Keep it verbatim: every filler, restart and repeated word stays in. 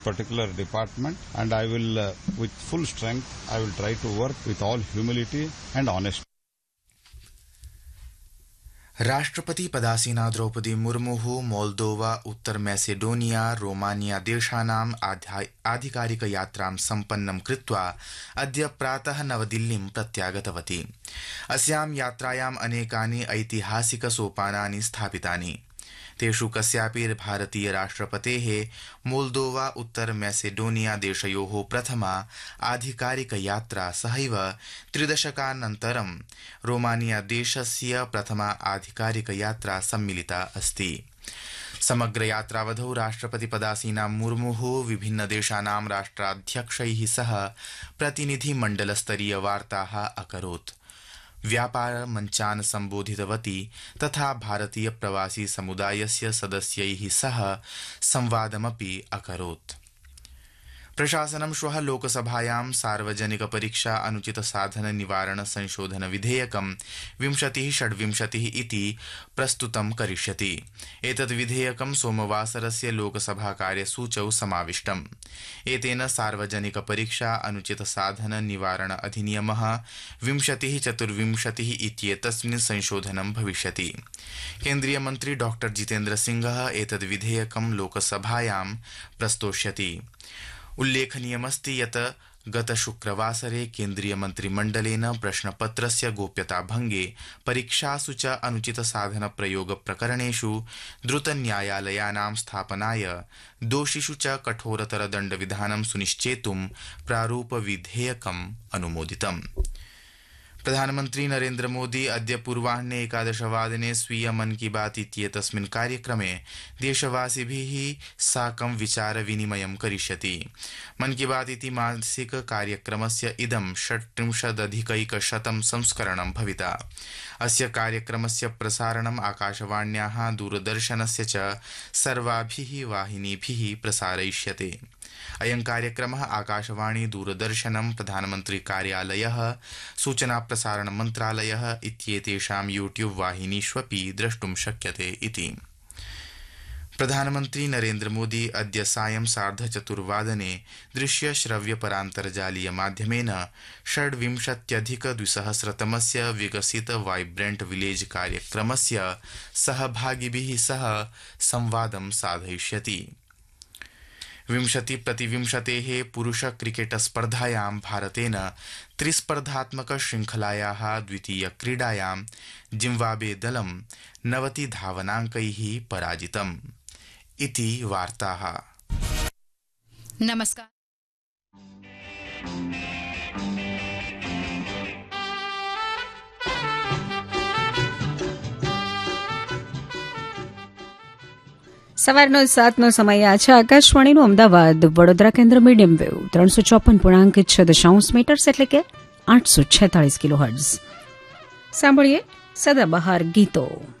particular department, and I will, uh, with full strength, I will try to work with all humility and honesty. राष्ट्रपति पदासीना Draupadi मुर्मुः Moldova उत्तर Macedonia Romania देशानाम् आधिकारिक यात्रां सम्पन्नं कृत्वा अद्य प्रातः नवदिल्लीं प्रत्यागतवती। अस्यां यात्रायाम् अनेकानि ऐतिहासिक सोपानानि स्थापितानि। तेषु कस्यापि भारतीय राष्ट्रपतेः मोल्दोवा उत्तर मैसेडोनिया देशयोः प्रथमा आधिकारिक यात्रा सहैव त्रिदशकानन्तरं रोमानिया देशस्य प्रथमा आधिकारिक यात्रा सम्मिलिता अस्ति। समग्र यात्रावधौ राष्ट्रपति पदासीना मुर्मुः विभिन्न देशानां राष्ट्राध्यक्षैः सह प्रतिनिधिमण्डलस्तरीय वार्ताः अकरोत्। व्यापार मंचान् सम्बोधितवती तथा भारतीय प्रवासी समुदायस्य सदस्यैः सह संवादमपि अकरोत्। प्रशासनं श्वः लोकसभायां सार्वजनिक परीक्षा अनुचित साधन निवारण संशोधन विधेयकं विंशतिः षड्विंशतिः इति प्रस्तुतं करिष्यति। एतद् विधेयकं सोमवासरस्य लोकसभा कार्यसूचौ समाविष्टम्। एतेन सार्वजनिक परीक्षा अनुचित साधन निवारण अधिनियमः विंशतिः चतुर्विंशतिः इत्येतस्मिन् संशोधनं भविष्यति। केन्द्रीय मन्त्री डॉ जितेन्द्र सिंहः एतद् विधेयकं लोकसभायां प्रस्तोष्यति। उल्लेखनीयमस्ति यत् गत शुक्रवासरे केन्द्रीय मन्त्रिमण्डलेन प्रश्नपत्रस्य गोप्यताभंगे परीक्षासु च अनुचित साधन प्रयोग प्रकरणेषु द्रुतन्यायालयानां स्थापनाय दोषिषु च कठोरतर दण्डविधानं सुनिश्चेतुं प्रारूपविधेयकम् अनुमोदितम्। प्रधानमन्त्री नरेन्द्र मोदी अद्य पूर्वाह्ने एकादशवादने स्वीय मन की बात इत्येतस्मिन् कार्यक्रमे देशवासिभिः साकं विचारविनिमयं करिष्यति। मन की बात इति मासिक कार्यक्रमस्य इदं षट्त्रिंशदधिकैकशतं संस्करणं भविता। अस्य कार्यक्रमस्य प्रसारणम् आकाशवाण्याः दूरदर्शनस्य च सर्वाभिः वाहिनीभिः प्रसारयिष्यते। अयं कार्यक्रमः आकाशवाणी दूरदर्शनं प्रधानमन्त्री कार्यालयः सूचना प्रसारण मन्त्रालयः इत्येतेषां यूट्यूब वाहिनीष्वपि द्रष्टुं शक्यते इति। प्रधानमन्त्री नरेन्द्र मोदी अद्य सायं सार्धचतुर्वादने दृश्य श्रव्य परान्तर्जालीय माध्यमेन षड्विंशत्यधिक द्विसहस्रतमस्य विकसित वाइब्रेंट विलेज कार्यक्रमस्य सहभागिभिः सह संवादं साधयिष्यति। विंशति प्रतिविंशतेः पुरुष क्रिकेट स्पर्धायां भारतेन त्रिस्पर्धात्मक श्रृंखलायाः द्वितीय क्रीडायां जिम्बाब्वे दलं नवति धावनाङ्कैः पराजितम् इति वार्ताः। नमस्कार। સવારનો સાતનો સમય આ છે આકાશવાણીનું અમદાવાદ વડોદરા કેન્દ્ર મીડિયમ વેવ ત્રણસો ચોપન પૂર્ણાંક છ દશાંશ મીટર્સ એટલે કે આઠસો છેતાળીસ કિલો હર્ટ્ઝ. સાંભળીએ સદાબહાર ગીતો.